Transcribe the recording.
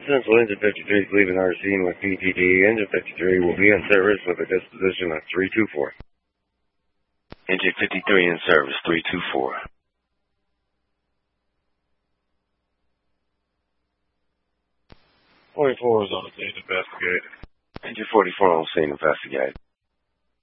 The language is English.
Central Engine 53 is leaving our scene with PTD. Engine 53 will be in service with a disposition of 324. Engine 53 in service, 324. 44 is on scene, investigate. Engine 44 on scene, investigate.